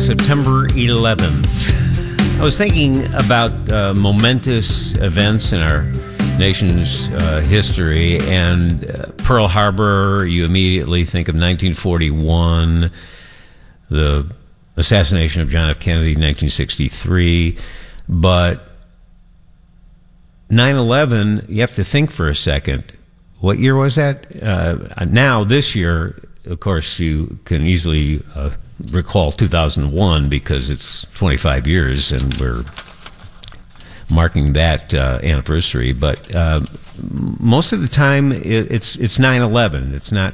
September 11th. I was thinking about momentous events in our nation's history, and Pearl Harbor, you immediately think of 1941, the assassination of John F. Kennedy in 1963, but 9/11, you have to think for a second. What year was that? Now, this year, of course, you can easily recall 2001 because it's 25 years and we're marking that anniversary. But most of the time, it's 9/11. It's not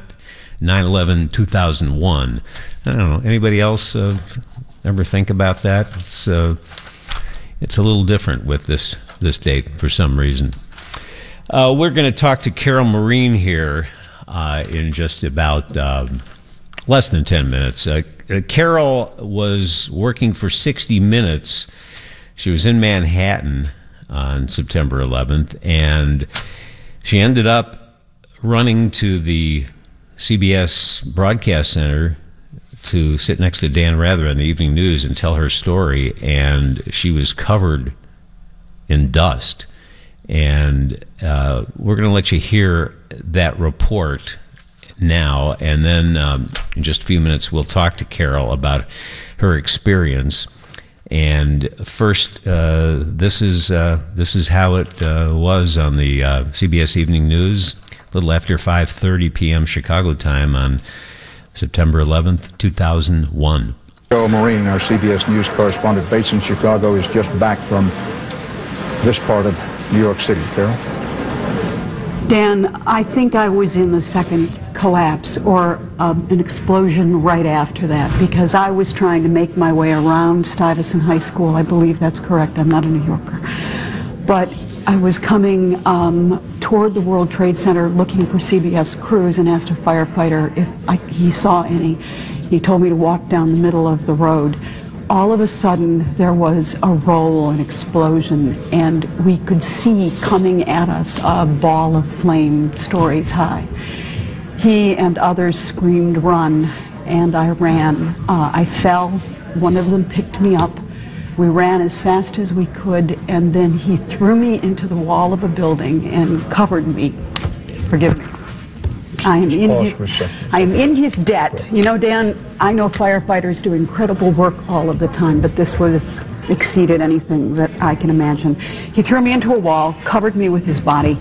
9/11/2001. I don't know. Anybody else ever think about that? It's a little different with this date for some reason. We're going to talk to Carol Marin here in just about less than 10 minutes. Carol was working for 60 Minutes. She was in Manhattan on September 11th, and she ended up running to the CBS Broadcast Center to sit next to Dan Rather on the evening news and tell her story, and she was covered in dust. And we're going to let you hear that report now, and then in just a few minutes we'll talk to Carol about her experience. And first, this is how it was on the CBS Evening News, a little after 5:30 p.m. Chicago time on September 11th, 2001. Carol Marin, our CBS News correspondent based in Chicago, is just back from this part of New York City. Carol? Dan, I think I was in the second collapse or an explosion right after that, because I was trying to make my way around Stuyvesant High School. I believe that's correct. I'm not a New Yorker. But I was coming toward the World Trade Center looking for CBS crews and asked a firefighter if he saw any. He told me to walk down the middle of the road. All of a sudden, there was a roll, an explosion, and we could see coming at us a ball of flame stories high. He and others screamed, "Run," and I ran. I fell. One of them picked me up. We ran as fast as we could, and then he threw me into the wall of a building and covered me. Forgive me. I am in his debt. You know, Dan, I know firefighters do incredible work all of the time, but this was exceeded anything that I can imagine. He threw me into a wall, covered me with his body.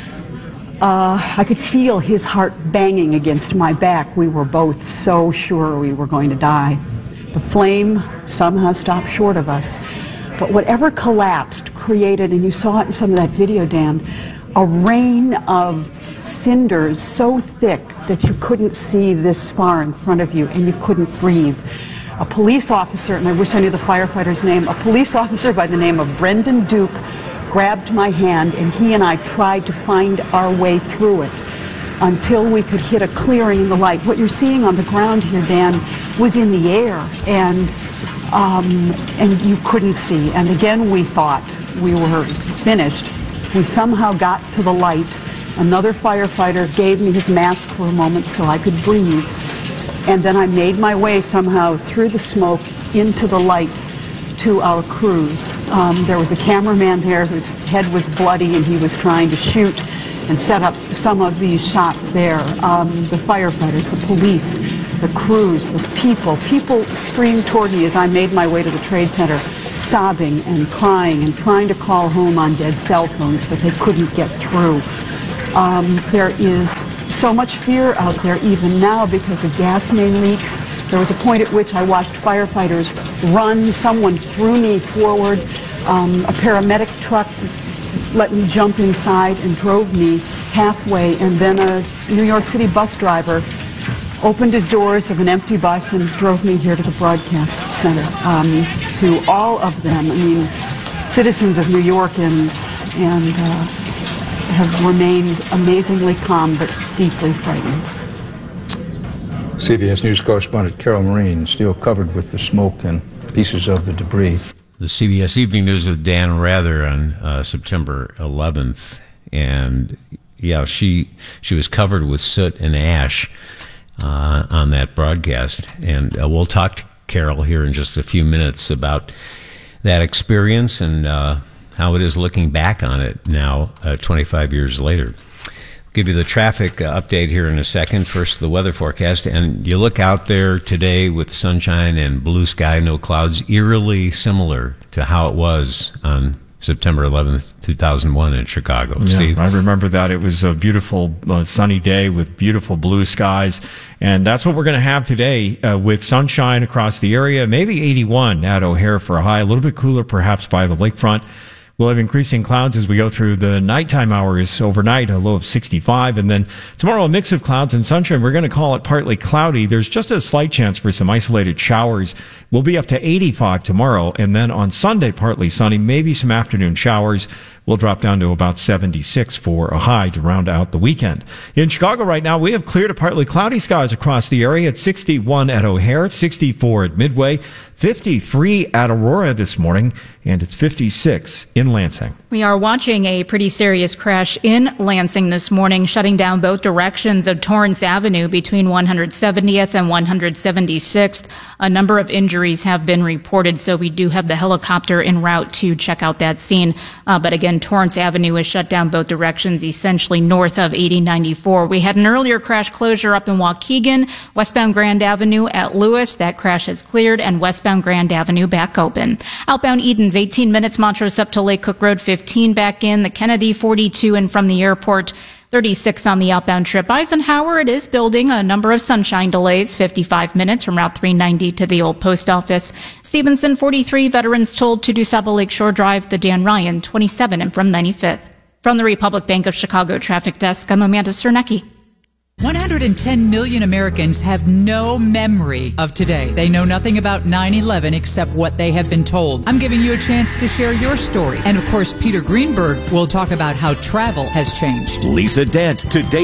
I could feel his heart banging against my back. We were both so sure we were going to die. The flame somehow stopped short of us. But whatever collapsed created, and you saw it in some of that video, Dan, a rain of cinders so thick that you couldn't see this far in front of you and you couldn't breathe. A police officer, and I wish I knew the firefighter's name, a police officer by the name of Brendan Duke grabbed my hand, and he and I tried to find our way through it until we could hit a clearing in the light. What you're seeing on the ground here, Dan, was in the air, and you couldn't see. And again, we thought we were finished. We somehow got to the light. Another firefighter gave me his mask for a moment so I could breathe. And then I made my way somehow through the smoke into the light to our crews. There was a cameraman there whose head was bloody, and he was trying to shoot and set up some of these shots there. The firefighters, the police, the crews, the people streamed toward me as I made my way to the Trade Center, sobbing and crying and trying to call home on dead cell phones, but they couldn't get through. There is so much fear out there even now because of gas main leaks. There was a point at which I watched firefighters run. Someone threw me forward. A paramedic truck let me jump inside and drove me halfway, and then a New York City bus driver opened his doors of an empty bus and drove me here to the broadcast center. To all of them, I mean, citizens of New York and have remained amazingly calm but deeply frightened. CBS News correspondent Carol Marin, still covered with the smoke and pieces of the debris. The CBS Evening News with Dan Rather on September 11th, and yeah, she was covered with soot and ash on that broadcast, and we'll talk to Carol here in just a few minutes about that experience and how it is looking back on it now, 25 years later. I'll give you the traffic update here in a second. First, the weather forecast. And you look out there today with sunshine and blue sky, no clouds, eerily similar to how it was on September 11th, 2001 in Chicago. Yeah, Steve? I remember that. It was a beautiful sunny day with beautiful blue skies. And that's what we're going to have today with sunshine across the area. Maybe 81 at O'Hare for a high, a little bit cooler perhaps by the lakefront. We'll have increasing clouds as we go through the nighttime hours overnight, a low of 65. And then tomorrow, a mix of clouds and sunshine. We're going to call it partly cloudy. There's just a slight chance for some isolated showers. We'll be up to 85 tomorrow. And then on Sunday, partly sunny, maybe some afternoon showers. We'll drop down to about 76 for a high to round out the weekend. In Chicago right now, we have clear to partly cloudy skies across the area at 61 at O'Hare, 64 at Midway, 53 at Aurora this morning, and it's 56 in Lansing. We are watching a pretty serious crash in Lansing this morning, shutting down both directions of Torrance Avenue between 170th and 176th. A number of injuries have been reported, so we do have the helicopter en route to check out that scene. But again, Torrance Avenue is shut down both directions, essentially north of 8094. We had an earlier crash closure up in Waukegan, westbound Grand Avenue at Lewis. That crash has cleared, and westbound Grand Avenue back open. Outbound Edens, 18 minutes, Montrose up to Lake Cook Road, 15 back in. The Kennedy, 42 and from the airport, 36 on the outbound trip. Eisenhower, it is building a number of sunshine delays, 55 minutes from Route 390 to the old post office. Stevenson, 43, Veterans Toll to DuSable Lakeshore Drive, the Dan Ryan, 27 and from 95th. From the Republic Bank of Chicago Traffic Desk, I'm Amanda Cernecki. 110 million Americans have no memory of today. They know nothing about 9/11 except what they have been told. I'm giving you a chance to share your story. And of course, Peter Greenberg will talk about how travel has changed. Lisa Dent, today.